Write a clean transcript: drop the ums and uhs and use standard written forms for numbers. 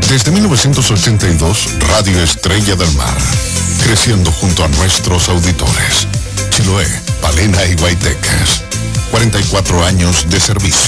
Desde 1982, Radio Estrella del Mar, creciendo junto a nuestros auditores. Chiloé, Palena y Guayteques. 44 años de servicio.